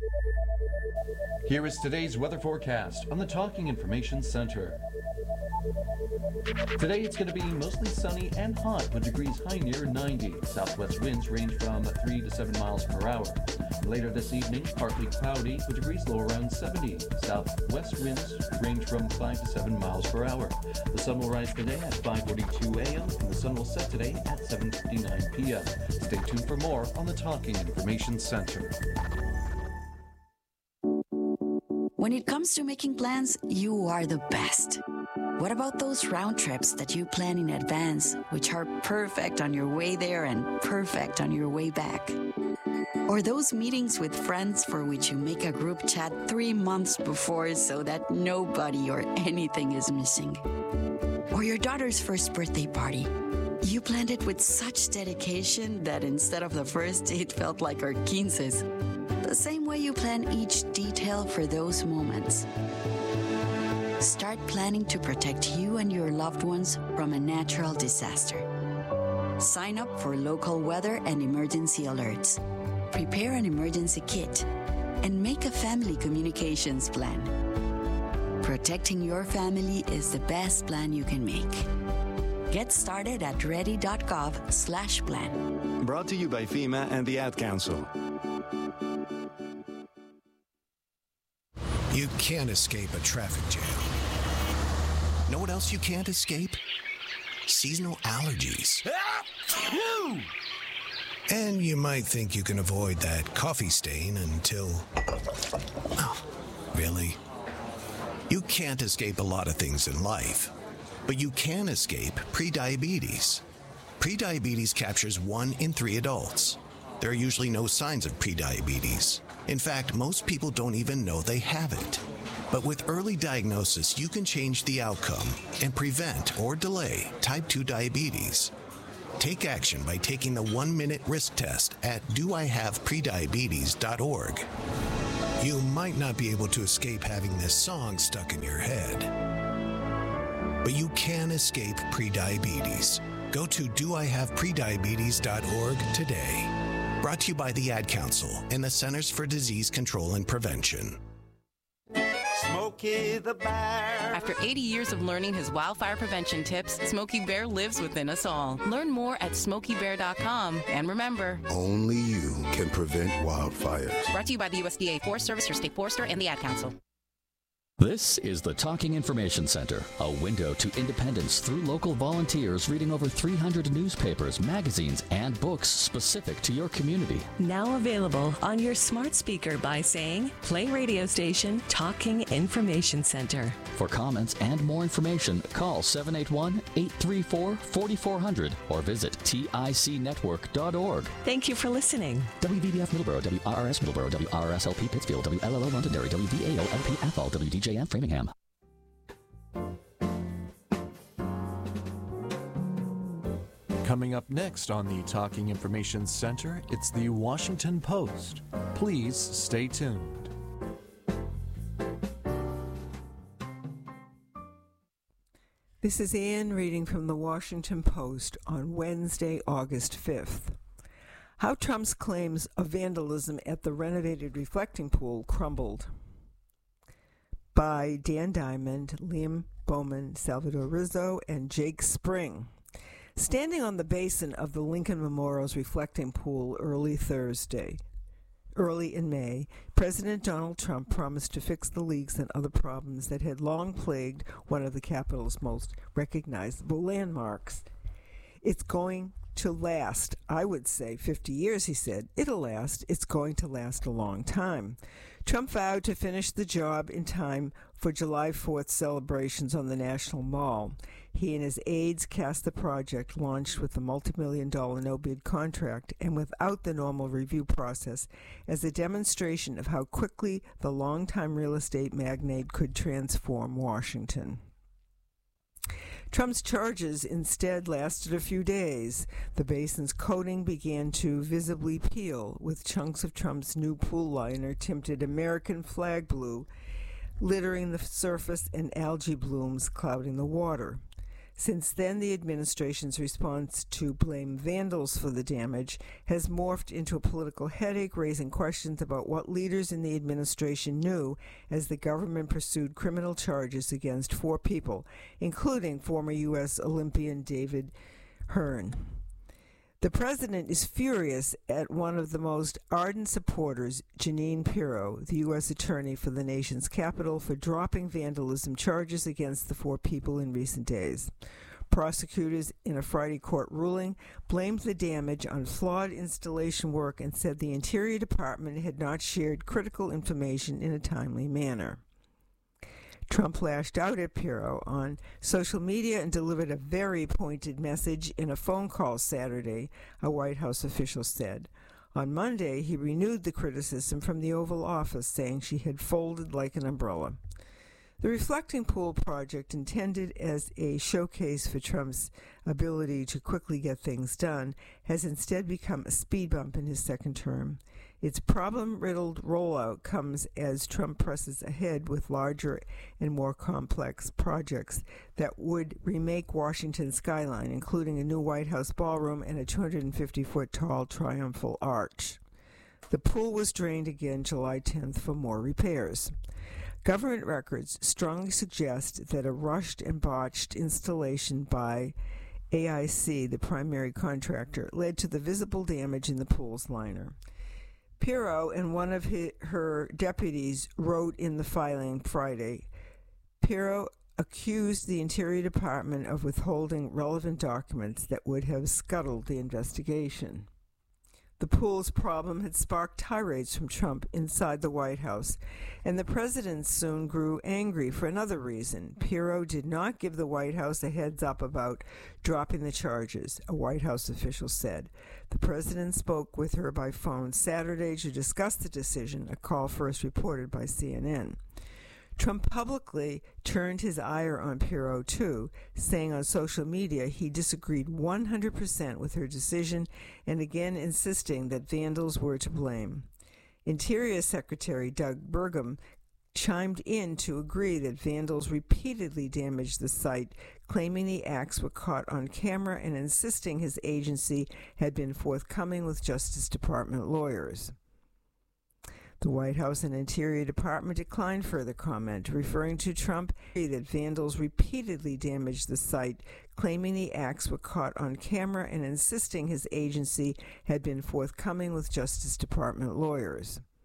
Here is today's weather forecast on the Talking Information Center. Today it's going to be mostly sunny and hot with degrees high near 90. Southwest winds range from 3 to 7 miles per hour. Later this evening, partly cloudy with degrees low around 70. Southwest winds range from 5 to 7 miles per hour. The sun will rise today at 5:42 a.m. and the sun will set today at 7:59 p.m. Stay tuned for more on the Talking Information Center. When it comes to making plans, you are the best. What about those round trips that you plan in advance, which are perfect on your way there and perfect on your way back? Or those meetings with friends for which you make a group chat 3 months before so that nobody or anything is missing? Or your daughter's first birthday party. You planned it with such dedication that instead of the first, it felt like our quinces. The same way you plan each detail for those moments. Start planning to protect you and your loved ones from a natural disaster. Sign up for local weather and emergency alerts. Prepare an emergency kit and make a family communications plan. Protecting your family is the best plan you can make. Get started at ready.gov/plan. Brought to you by FEMA and the Ad Council. You can't escape a traffic jam. Know what else you can't escape? Seasonal allergies. And you might think you can avoid that coffee stain until... Oh, really? You can't escape a lot of things in life, but you can escape prediabetes. Prediabetes captures 1 in 3 adults. There are usually no signs of prediabetes. In fact, most people don't even know they have it. But with early diagnosis, you can change the outcome and prevent or delay type 2 diabetes. Take action by taking the 1-minute risk test at doihaveprediabetes.org. You might not be able to escape having this song stuck in your head, but you can escape prediabetes. Go to doihaveprediabetes.org today. Brought to you by the Ad Council and the Centers for Disease Control and Prevention. Smokey the Bear. After 80 years of learning his wildfire prevention tips, Smokey Bear lives within us all. Learn more at SmokeyBear.com. And remember, only you can prevent wildfires. Brought to you by the USDA Forest Service, your state forester, and the Ad Council. This is the Talking Information Center, a window to independence through local volunteers reading over 300 newspapers, magazines, and books specific to your community. Now available on your smart speaker by saying, play radio station Talking Information Center. For comments and more information, call 781-834-4400 or visit ticnetwork.org. Thank you for listening. WVBF Middleborough, WRRS Middleborough, WRSLP Pittsfield, WLLO Londonderry, WVAO LP Athol, WDJM Framingham. Coming up next on the Talking Information Center, it's the Washington Post. Please stay tuned. This is Ann reading from the Washington Post on Wednesday, August 5th. How Trump's claims of vandalism at the renovated reflecting pool crumbled. By Dan Diamond, Liam Bowman, Salvador Rizzo, and Jake Spring. Standing on the basin of the Lincoln Memorial's reflecting pool early in May, President Donald Trump promised to fix the leaks and other problems that had long plagued one of the Capitol's most recognizable landmarks. It's going to last, I would say, 50 years, he said. It'll last. It's going to last a long time. Trump vowed to finish the job in time for July 4th celebrations on the National Mall. He and his aides cast the project, launched with a multi-million-dollar no-bid contract and without the normal review process, as a demonstration of how quickly the longtime real estate magnate could transform Washington. Trump's charges instead lasted a few days. The basin's coating began to visibly peel, with chunks of Trump's new pool liner tinted American flag blue littering the surface and algae blooms clouding the water. Since then, the administration's response to blame vandals for the damage has morphed into a political headache, raising questions about what leaders in the administration knew as the government pursued criminal charges against 4 people, including former U.S. Olympian David Hearn. The president is furious at one of the most ardent supporters, Jeanine Pirro, the U.S. attorney for the nation's capital, for dropping vandalism charges against the 4 people in recent days. Prosecutors, in a Friday court ruling, blamed the damage on flawed installation work and said the Interior Department had not shared critical information in a timely manner. Trump lashed out at Pirro on social media and delivered a very pointed message in a phone call Saturday, a White House official said. On Monday, he renewed the criticism from the Oval Office, saying she had folded like an umbrella. The Reflecting Pool project, intended as a showcase for Trump's ability to quickly get things done, has instead become a speed bump in his second term. Its problem-riddled rollout comes as Trump presses ahead with larger and more complex projects that would remake Washington's skyline, including a new White House ballroom and a 250-foot-tall triumphal arch. The pool was drained again July 10th for more repairs. Government records strongly suggest that a rushed and botched installation by AIC, the primary contractor, led to the visible damage in the pool's liner. Pirro and one of her deputies wrote in the filing Friday. Pirro accused the Interior Department of withholding relevant documents that would have scuttled the investigation. The pool's problem had sparked tirades from Trump inside the White House, and the president soon grew angry for another reason. Pirro did not give the White House a heads up about dropping the charges, a White House official said. The president spoke with her by phone Saturday to discuss the decision, a call first reported by CNN. Trump publicly turned his ire on Pirro, too, saying on social media he disagreed 100% with her decision and again insisting that vandals were to blame. Interior Secretary Doug Burgum chimed in to agree that vandals repeatedly damaged the site, claiming the acts were caught on camera and insisting his agency had been forthcoming with Justice Department lawyers. The White House and Interior Department declined further comment, referring to Trump that vandals repeatedly damaged the site, claiming the acts were caught on camera and insisting his agency had been forthcoming with Justice Department lawyers.